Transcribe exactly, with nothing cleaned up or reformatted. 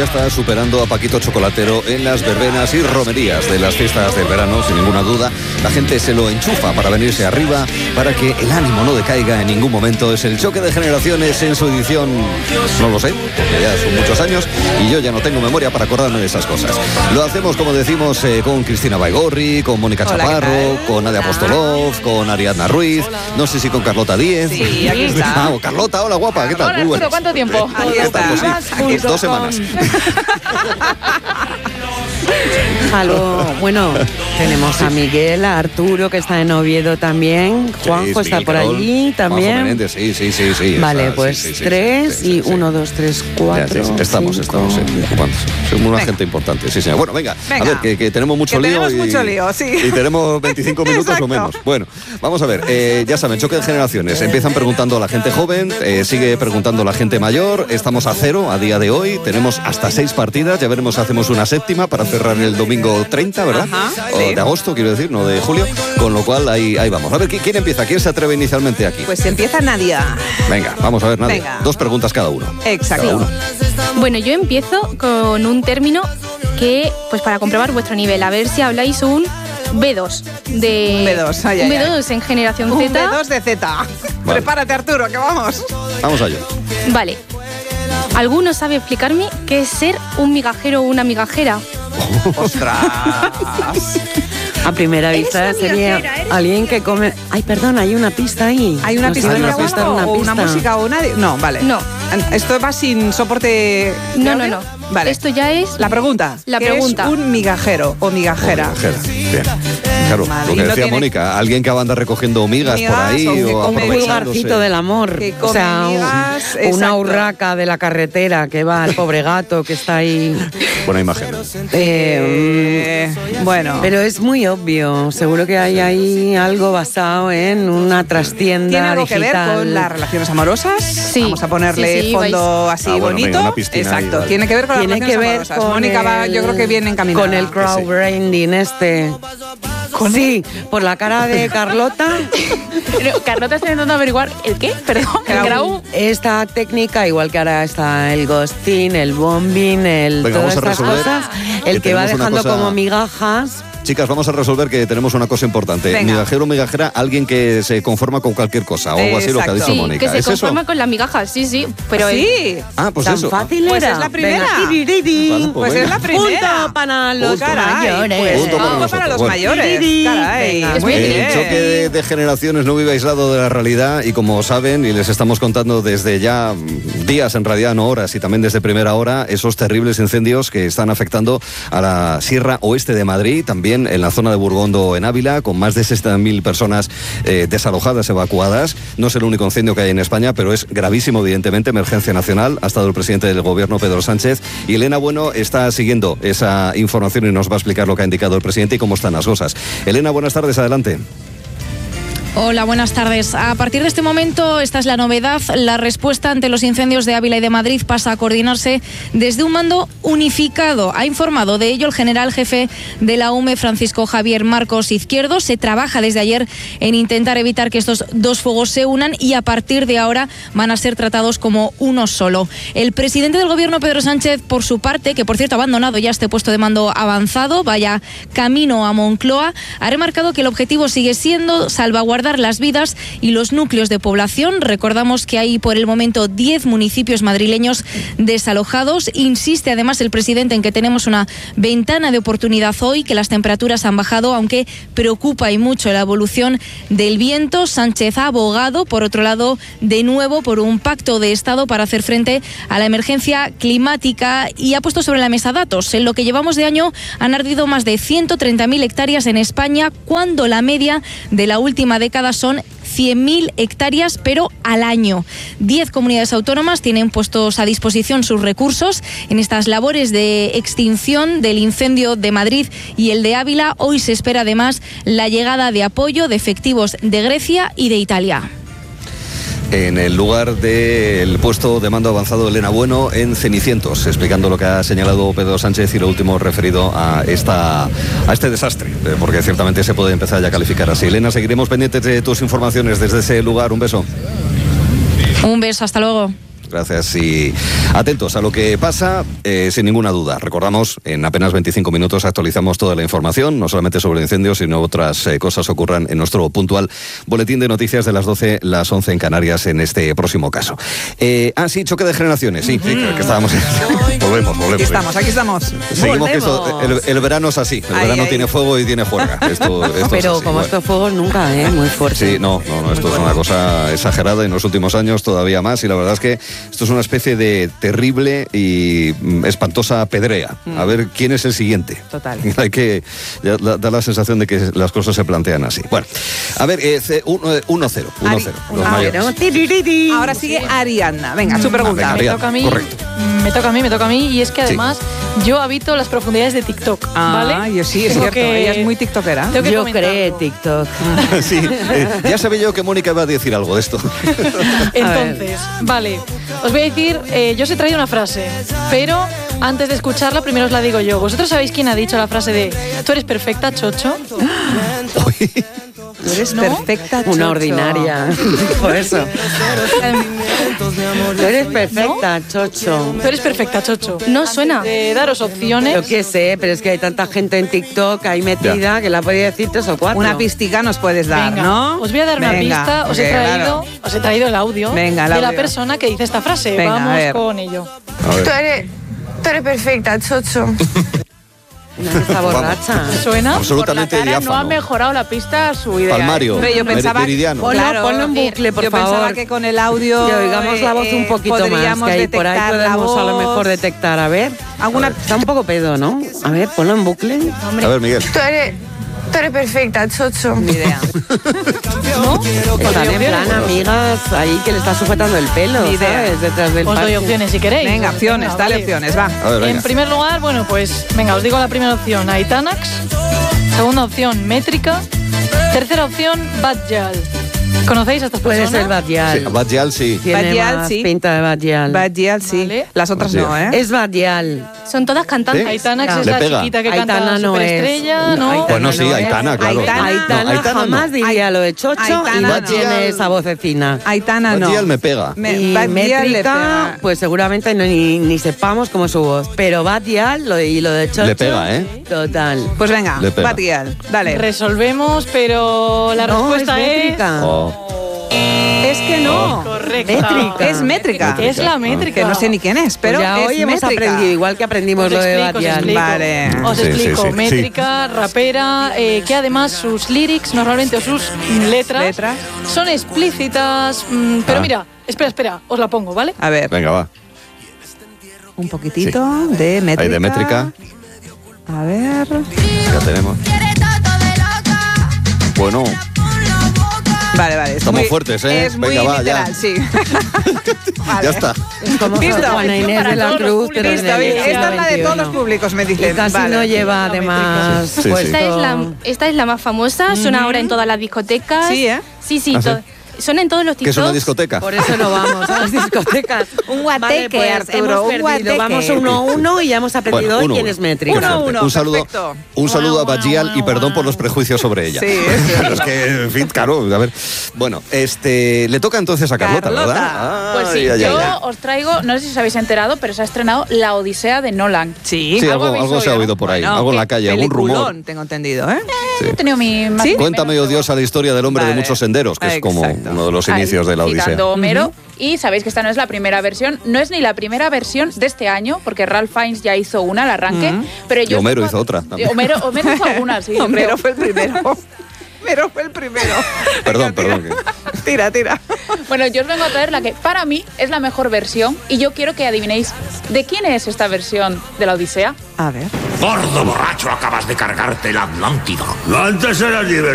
ya está superando a Paquito Chocolatero en las verbenas y romerías de las fiestas del verano, sin ninguna duda. La gente se lo enchufa para venirse arriba, para que el ánimo no decaiga en ningún momento. Es el Choque de Generaciones en su edición, no lo sé, porque ya son muchos años y yo ya no tengo memoria para acordarme de esas cosas. Lo hacemos, como decimos, eh, con Cristina Baigorri, con Mónica Hola, Chaparro, con Nadia Apostolov, con Ariadna Ruiz, hola. No sé si con Carlota Díez. Sí, aquí está. Ah, Carlota, hola guapa, ¿qué tal? Hola, Arturo, ¿cuánto tiempo? Aquí está. Pues sí, dos semanas. Algo, bueno, tenemos a Miguel, a Arturo, que está en Oviedo también, Juanjo sí, está por allí también. Menéndez, sí, sí, sí, sí. Vale, está, pues sí, sí, tres sí, sí, y sí, uno, dos, tres, cuatro. Ya, sí, estamos, cinco. estamos, sí, ocupando. Somos una venga. gente importante, sí, señor. Bueno, venga, venga, a ver, que, que tenemos mucho que lío. Tenemos y, mucho lío, sí. Y tenemos veinticinco minutos o menos. Bueno, vamos a ver, eh, ya saben, Choque de Generaciones. Empiezan preguntando a la gente joven, eh, sigue preguntando a la gente mayor. Estamos a cero a día de hoy. Tenemos hasta seis partidas. Ya veremos si hacemos una séptima para cerrar el domingo treinta, ¿verdad? Ajá, o sí. de agosto, quiero decir, no de julio. Con lo cual, ahí, ahí vamos. A ver, ¿quién empieza? ¿Quién se atreve inicialmente aquí? Pues empieza Nadia. Venga, vamos a ver, Nadia. Venga. Dos preguntas cada uno. Exacto. Cada uno. Bueno, yo empiezo con un término que, pues para comprobar vuestro nivel, a ver si habláis un B dos de un B dos, ay, un ay, B dos ay. en generación un Z. B dos de Z. Vale. Prepárate, Arturo, que vamos. Vamos allá. Vale. ¿Alguno sabe explicarme qué es ser un migajero o una migajera? ¡Ostras! A primera vista sería alguien que come... Ay, perdón, hay una pista ahí. ¿Hay una Nos pista iban de a prestar una, una o pista. una música o una...? No, vale. No. ¿Esto va sin soporte? No, no, no. Vale. Esto ya es... La pregunta. La ¿Qué pregunta. es un migajero o migajera? O migajera. Bien. Claro, Madrid lo que no decía tiene... Mónica, alguien que anda recogiendo migas, migas por ahí o, o Un pulgarcito del amor. Que o sea, migas, un, una urraca de la carretera que va al pobre gato que está ahí. Buena imagen. Eh, eh, bueno. Pero es muy obvio. Seguro que hay ahí algo basado en una trastienda ¿Tiene algo digital. que ver con las relaciones amorosas? Sí. Vamos a ponerle sí, sí, fondo así ah, bueno, bonito. venga, una piscina Exacto. ahí, vale. Tiene que ver con Tiene las que relaciones ver amorosas. con Mónica el, va, yo creo que viene encaminada. con el crowdfunding este. ¿Con sí, por la cara de Carlota. Pero Carlota está intentando averiguar el qué, perdón, el grau. Esta técnica, igual que ahora está el ghosting, el bombing, el Venga, todas vamos a estas resolver cosas, el que que va tenemos una dejando cosa- como migajas. Chicas, vamos a resolver que tenemos una cosa importante. Venga. Migajero o migajera, alguien que se conforma con cualquier cosa o algo así, lo que ha dicho Exacto. Sí, Mónica. que se ¿Es eso? conforma con las migajas, sí, sí. Pero el- Sí. Ah, pues Tan eso. fácil Pues era. es la primera. Venga, tiririri. Vale, Pues venga. es la primera. Punto para los Caray, mayores. pues, Punto para punto nosotros. para los Bueno. mayores. Tiriri. Caray, Venga. muy El bien. choque de, de generaciones no vive aislado de la realidad y como saben, y les estamos contando desde ya días, en realidad no horas, y también desde primera hora, esos terribles incendios que están afectando a la sierra oeste de Madrid, también en la zona de Burgondo, en Ávila, con más de sesenta mil personas eh, desalojadas, evacuadas. No es el único incendio que hay en España, pero es gravísimo, evidentemente, emergencia nacional. Ha estado el presidente del gobierno, Pedro Sánchez, y Elena Bueno está siguiendo esa información y nos va a explicar lo que ha indicado el presidente y cómo están las cosas. Elena, buenas tardes, adelante. Hola, buenas tardes. A partir de este momento, esta es la novedad. La respuesta ante los incendios de Ávila y de Madrid pasa a coordinarse desde un mando unificado. Ha informado de ello el general jefe de la U M E, Francisco Javier Marcos Izquierdo. Se trabaja desde ayer en intentar evitar que estos dos fuegos se unan y a partir de ahora van a ser tratados como uno solo. El presidente del gobierno, Pedro Sánchez, por su parte, que por cierto ha abandonado ya este puesto de mando avanzado, vaya camino a Moncloa, ha remarcado que el objetivo sigue siendo salvaguardar las vidas y los núcleos de población. Recordamos que hay por el momento diez municipios madrileños desalojados. Insiste además el presidente en que tenemos una ventana de oportunidad hoy, que las temperaturas han bajado, aunque preocupa y mucho la evolución del viento. Sánchez ha abogado, por otro lado, de nuevo por un pacto de Estado para hacer frente a la emergencia climática y ha puesto sobre la mesa datos. En lo que llevamos de año han ardido más de ciento treinta mil hectáreas en España, cuando la media de la última década son cien mil hectáreas, pero al año. Diez comunidades autónomas tienen puestos a disposición sus recursos en estas labores de extinción del incendio de Madrid y el de Ávila. Hoy se espera además la llegada de apoyo de efectivos de Grecia y de Italia. En el lugar del puesto de mando avanzado Elena Bueno en Cenicientos, explicando lo que ha señalado Pedro Sánchez y lo último referido a esta a este desastre, porque ciertamente se puede empezar ya a calificar así. Elena, seguiremos pendientes de tus informaciones desde ese lugar. Un beso. Un beso, hasta luego. gracias y atentos a lo que pasa, eh, sin ninguna duda. Recordamos, en apenas veinticinco minutos actualizamos toda la información, no solamente sobre el incendio, sino otras eh, cosas ocurran en nuestro puntual boletín de noticias de las doce, las once en Canarias en este próximo caso. Eh, ah, sí, choque de generaciones, sí, sí, que estábamos. volvemos, volvemos. Aquí estamos, aquí estamos. Seguimos que esto, el, el verano es así, el Ahí, verano ahí. tiene fuego y tiene juerga. Esto, esto Pero es así, como bueno. estos fuegos nunca, ¿eh? Muy fuerte. Sí, no, no, no, esto es una cosa exagerada en los últimos años todavía más y la verdad es que esto es una especie de terrible y mm, espantosa pedrea. A ver quién es el siguiente. Total. Hay que ya da, da la sensación de que las cosas se plantean así. Bueno, a ver, eh, uno cero, uno cero. Los Ah, mayores. Ahora sigue Ariadna. Venga, su pregunta. venga, Me Ariadna, toca a mí. correcto. Me toca a mí, me toca a mí. Y es que además yo habito las profundidades de TikTok, Ah, ¿vale? yo sí, es Tengo cierto. que- Ella es muy tiktokera. Tengo que Yo comentarlo. creo TikTok. Sí, eh, ya sabía yo que Mónica iba a decir algo de esto. Entonces, vale, os voy a decir, eh, yo os he traído una frase, pero antes de escucharla primero os la digo yo. ¿Vosotros sabéis quién ha dicho la frase de tú eres perfecta, Chocho? Tú eres ¿No? perfecta, Una Chocho. ordinaria. Por eso. Tú eres perfecta, Chocho. Tú eres perfecta, Chocho. No suena. De daros opciones. Yo qué sé, pero es que hay tanta gente en TikTok ahí metida que la podía decir tres o cuatro. Una pistica nos puedes dar, Venga, ¿no? os voy a dar una Venga, pista. Os he porque, traído, claro, os he traído el audio Venga, el de la audio. persona que dice esta frase. Venga, a Vamos ver. con ello. A ver. Tú eres, tú eres perfecta, Chocho. Una que está borracha. ¿Suena? Absolutamente Por la cara diáfano. no ha mejorado la pista su idea. Palmario, Pero yo mer- pensaba- meridiano. Ponlo, Claro, ponlo en bucle, por yo favor. pensaba que con el audio Que oigamos la voz eh, un poquito más, podríamos que ahí por ahí detectar la podemos a lo voz. mejor detectar. A ver, Alguna- está un poco pedo, ¿no? A ver, ponlo en bucle. A ver, Miguel. Tú eres, tú eres perfecta, Chocho. Ni idea. ¿No? Están en opciones? plan amigas ahí que le está sujetando el pelo, Ni idea. ¿sabes? Detrás del Os doy parche. opciones si queréis. Venga, opciones, Venga, dale vale. opciones, va. A ver, venga. En primer lugar, bueno, pues venga, os digo la primera opción, Aitanax. Segunda opción, Métrica. Tercera opción, Badjal. ¿Conocéis a estas Puede personas? ser Badial. Sí, Badial, sí. Tiene Badial, más sí. pinta de Badial. Badial, sí. Vale. Las otras no, ¿eh? Es Badial. Son todas cantantes. ¿Sí? Aitanax es Le la pega. chiquita que Aitana canta no es. Superestrella, No, ¿no? Aitana Bueno, sí, no es. Aitana, claro. Aitana- Aitana, No, Aitana jamás no. diría lo de Chocho Aitana y no. no tiene esa vocecina. Aitana no. Badial me pega. Me- Y Badial le métrica, pega. pues seguramente no, ni, ni sepamos cómo es su voz. Pero Badial lo, y lo de Chocho. Le pega, ¿eh? Total. Pues venga, Le pega. Badial, dale. Resolvemos, pero la No, respuesta es es... métrica. Oh. Es que no. Correcta. Métrica. Es métrica. Es la métrica. Que no sé ni quién es, pero Pues ya es hoy hemos métrica. aprendido, igual que aprendimos Os lo de explico, os Badial. explico. Vale. Os Sí, sí, explico. sí, sí. Métrica, rapera, eh, que además sus lyrics normalmente o sus letras, Letras. son explícitas. mm, pero Ah. mira, espera, espera, os la pongo, ¿vale? A ver, Venga, va. un poquitito de métrica. Ahí de métrica. A ver. Ya tenemos. Bueno, Vale, vale. es Estamos muy- fuertes, ¿eh? Es muy Venga, va, ya. literal, sí. Vale. ya está. Es como Listo. Juana Inés Para de la todos los Cruz, públicos. pero Listo, en el bien. siglo Esta es la de todos los veintiuno. públicos, me Y dicen. casi Vale. no lleva La además Sí, sí. puesto... Esta es, la, esta es la más famosa, suena ahora en todas las discotecas. Sí, ¿eh? Sí, sí, ¿Ah, sí? to- suena en todos los ¿Qué es TikToks. una discoteca? Por eso no vamos a las discotecas. Un guateque, Vale, pues Arturo, hemos un perdido. guateque. Vamos uno a uno y ya hemos aprendido Bueno, hoy uno, quién uno. es métrica. Uno, Fuerte. uno, un saludo, perfecto. un saludo a Guau, Badial guau, y perdón guau. por los prejuicios sobre ella. Sí, eso. Pero es que, en fin, claro, a ver. Bueno, este, le toca entonces a Carlota, Carlota. ¿verdad? Pues sí, Ay, ay, yo ay. os traigo, no sé si os habéis enterado, pero se ha estrenado La Odisea de Nolan. Sí. Sí, algo algo, habéis algo se ha oído. oído por ahí, Bueno, algo en la qué calle, algún rumor. peliculón, tengo entendido, ¿eh? Sí. He tenido mi más ¿Sí? y Cuéntame, menos odiosa, la historia del hombre de Vale. muchos senderos, que es como Exacto. uno de los Ahí, inicios de la Odisea. citando a Homero. Y sabéis que esta no es la primera versión, no es ni la primera versión de este año, porque Ralph Fiennes ya hizo una al arranque. Ujú. Pero yo Y Homero os hizo vengo- otra también. Homero, Homero hizo algunas, sí. yo Homero creo. fue el primero. Homero fue el primero. Perdón, Venga, perdón. Tira, tira. Bueno, yo os vengo a traer la que para mí es la mejor versión y yo quiero que adivinéis de quién es esta versión de la Odisea. A ver. Gordo borracho, acabas de cargarte la Atlántida. Antes era divertido.